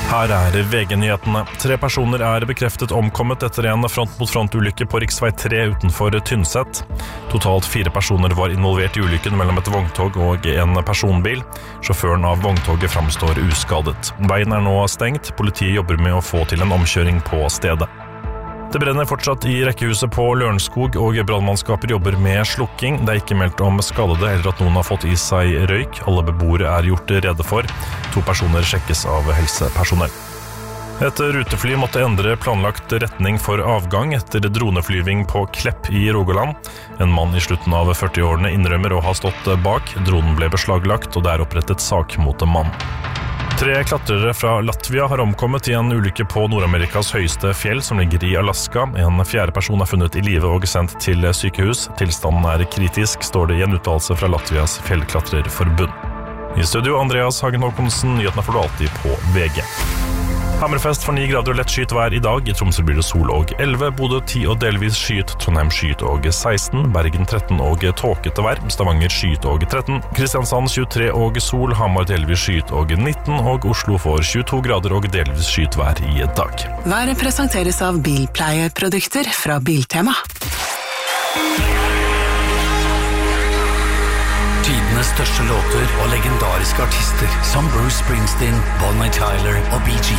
Her VG-nyhetene. 3 personer bekreftet omkommet etter en front-mot-front-ulykke på riksvei 3 utenfor Tynset. Totalt 4 personer var involvert i ulykken mellom et vogntog og en personbil. Sjåføren av vogntoget framstår uskadet. Veien nå stengt. Politiet jobber med å få til en omkjøring på stedet. Det brenner fortsatt i rekkehuset på Lørenskog, og brannmannskaper jobber med slukking. Det ikke meldt om skadede eller at noen har fått i seg røyk. Alle beboere gjort rede for. 2 personer sjekkes av helsepersonell. Et rutefly måtte endre planlagt retning for avgang etter droneflyving på Klepp i Rogaland. En mann i slutten av 40-årene innrømmer å ha stått bak. Dronen ble beslaglagt, og det opprettet sak mot en mann. 3 klatrere fra Latvia har omkommet i en ulykke på Nord-Amerikas høyeste fjell som ligger i Alaska. En 4. person funnet i live og sendt til sykehus. Tilstanden kritisk, står det i en uttalelse fra Latvias fjellklatrerforbund. I studio Andreas Hagen Håkonsen, nyhetene får du alltid på VG. Hammerfest for 9 grader og lett skyet vær i dag. I Tromsø blir det sol og 11, Bodø 10 og delvis skyet, Trondheim skyet og 16, Bergen 13 og tåkete vær, Stavanger skyet og 13, Kristiansand 23 og sol, Hamar delvis skyet og 19, og Oslo får 22 grader og delvis skyet vær i dag. Været presenteres av bilpleieprodukter fra Biltema. Tidenes største låter og legendariske artister som Bruce Springsteen, Bonnie Tyler og Bee Gees.